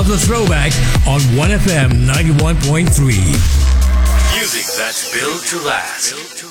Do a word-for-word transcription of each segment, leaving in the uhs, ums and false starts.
of the Throwback on one F M ninety-one point three. Music that's built to last. Built to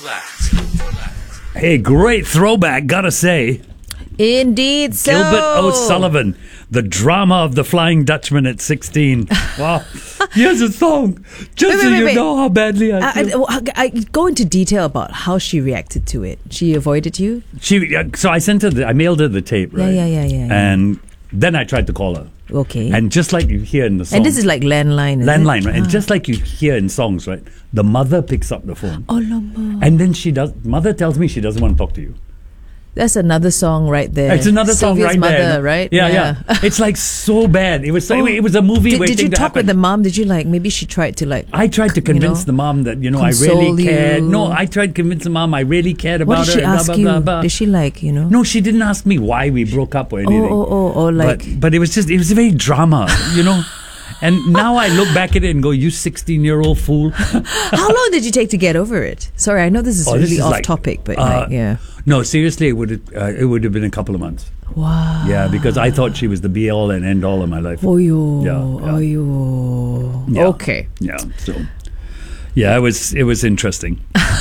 last. Hey, great throwback, gotta say. Indeed so. Gilbert O'Sullivan, the drama of the Flying Dutchman at sixteen. Wow. Here's a song, just wait, so wait, you wait. know how badly I I, feel. I, I go into detail about how she reacted to it. She avoided you? She, uh, so I sent her, the, I mailed her the tape, right? Yeah, yeah, yeah, yeah, yeah. And then I tried to call her. Okay. And just like you hear in the song. And this is like landline, is Landline, it? right? Ah. And just like you hear in songs, right? The mother picks up the phone. Oh, Lama. And then she does, mother tells me she doesn't want to talk to you. That's another song right there. It's another song Sylvia's right mother, there. right? Yeah, yeah. It's like so bad. It was, Oh. it was a movie Did, waiting did you to talk happen. with the mom? Did you like, maybe she tried to like... I tried to convince you know, the mom that, you know, I console really cared. you. No, I tried to convince the mom I really cared about What did her. she ask blah, you? blah, blah, blah. Did she like, you know? No, she didn't ask me why we broke up or anything. Oh, oh, oh, oh, like... But, but it was just, it was very drama, you know. And now I look back at it and go, you sixteen-year-old fool. How long did you take to get over it? Sorry, I know this is Oh, really this is off like, topic, but uh, like, yeah. No, seriously, it would have, uh, it would have been a couple of months. Wow. Yeah, because I thought she was the be-all and end-all of my life. Oh, yo. Yeah, yeah. Oh, yo. Yeah. Okay. Yeah, so... Yeah, it was, it was interesting.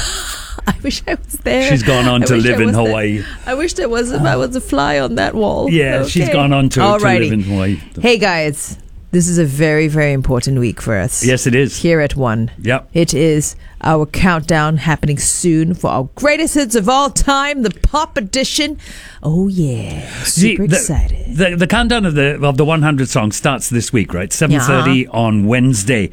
I wish I was there. She's gone on I to wish live I in was there. Hawaii. I wish there was I was a fly on that wall. Yeah, Okay. she's gone on to, to Alrighty. live in Hawaii. Hey guys, this is a very, very important week for us. Yes, it is. Here at One. Yep. It is our countdown happening soon for our greatest hits of all time, the Pop Edition. Oh yeah, super See, the, excited. The, the countdown of the of the one hundred songs starts this week, right? seven thirty Yeah. on Wednesday.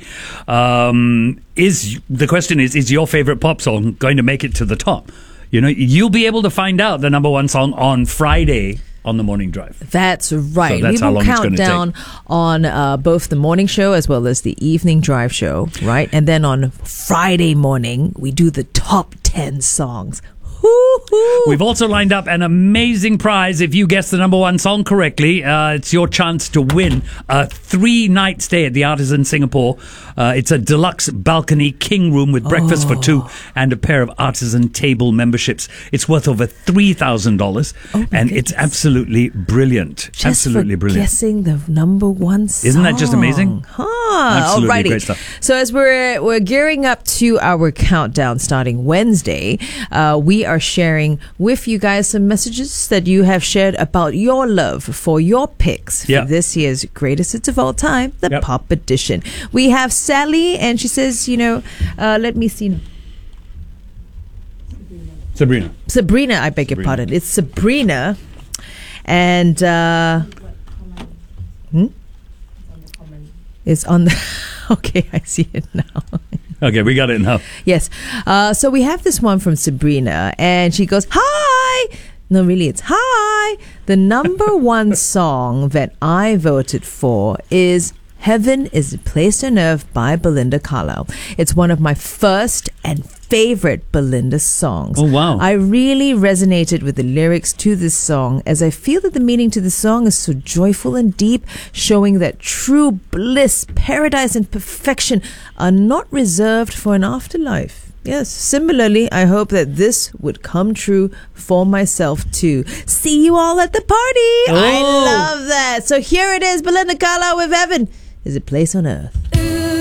Um, is the question is is your favorite pop song going to make it to the top? You know, you'll be able to find out the number one song on Friday on the Morning Drive. That's right. So that's we how will long it's count gonna down take. on uh, both the morning show as well as the evening drive show, right? And then on Friday morning, we do the top ten songs. Woo-hoo. We've also lined up an amazing prize if you guess the number one song correctly. Uh, it's your chance to win a three-night stay at the Artisan Singapore. Uh, it's a deluxe balcony king room with breakfast Oh. for two and a pair of Artisan table memberships. It's worth over three thousand dollars, Oh my and it's goodness. absolutely brilliant. Just absolutely for brilliant. guessing the number one song. Isn't that just amazing? Huh. Absolutely Alrighty. great stuff. So as we're we're gearing up to our countdown starting Wednesday, uh, we are sharing with you guys some messages that you have shared about your love for your picks for Yeah. this year's greatest hits of all time, the Yep. Pop Edition. We have Sally, and she says, you know, uh, let me see. Sabrina. Sabrina, I beg your Sabrina. pardon. It's Sabrina. And uh, hmm? It's on the okay, I see it now. Okay, we got it now. Yes. Uh, so we have this one from Sabrina, and she goes, "Hi." No, really, it's hi. The number one song that I voted for is Heaven is a Place on Earth by Belinda Carlisle. It's one of my first and favorite Belinda songs. Oh, wow. I really resonated with the lyrics to this song, as I feel that the meaning to the song is so joyful and deep, showing that true bliss, paradise, and perfection are not reserved for an afterlife. Yes, similarly, I hope that this would come true for myself too. See you all at the party. I Oh. love that. So here it is, Belinda Carlisle with Heaven is a Place on Earth.